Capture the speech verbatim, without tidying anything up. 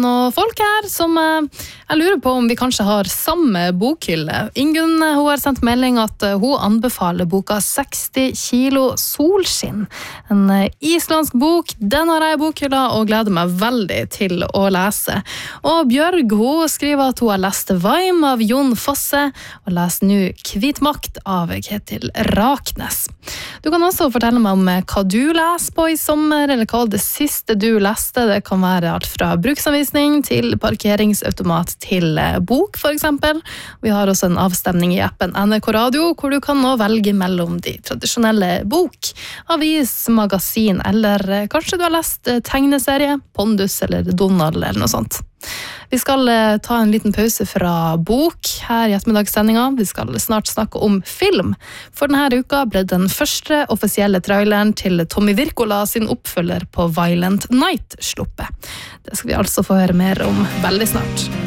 noen folk her som jeg lurer på om vi kanskje har samme bokhylle. Ingunn, hun har sendt melding at hun anbefaler boka seksti kilo solskinn. En islandsk bok, den har jeg i bokhylla og gleder meg veldig til å lese. Og Bjørg, hun skriver at hun har lest Vaim av Jon Fosse og leser nå Kvitmakt av Ketil Raknes. Du kan også fortelle meg om hva du leser på i sommer, eller hva det siste du leste. Det kan være alt fra bruksanvisning til parkeringsautomat til bok, for eksempel. Vi har også en avstemning i appen N R K Radio, hvor du kan nå velge mellom de tradisjonelle bok, avis, magasin, eller kanskje du har lest tegneserie, Pondus eller Donald eller noe sånt. Vi skal ta en liten pause fra bok her i ettermiddagssendinga. Vi skal snart snakke om film. For denne uka ble den første offisielle traileren til Tommy Wirkola sin oppfølger på Violent Night sluppet. Det skal vi altså få høre mer om veldig snart.